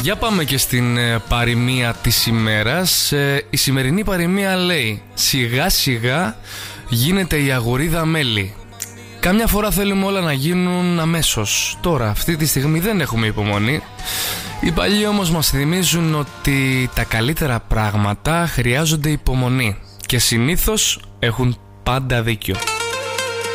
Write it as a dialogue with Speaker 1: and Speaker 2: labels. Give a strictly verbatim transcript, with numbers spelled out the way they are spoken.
Speaker 1: Για πάμε και στην ε, παροιμία της ημέρας. ε, Η σημερινή παροιμία λέει: σιγά σιγά γίνεται η αγορίδα μέλι. Κάμια φορά θέλουμε όλα να γίνουν αμέσως. Τώρα αυτή τη στιγμή δεν έχουμε υπομονή. Οι παλιοί όμως μας θυμίζουν ότι τα καλύτερα πράγματα χρειάζονται υπομονή. Και συνήθως έχουν πάντα δίκιο.